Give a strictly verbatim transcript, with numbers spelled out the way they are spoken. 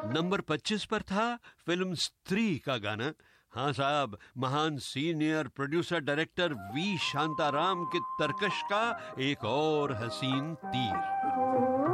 Number पच्चीस पर था फिल्म स्त्री का गाना। हाँ साहब, महान senior producer director we Shantaram के तरकश का एक और हसीन तीर।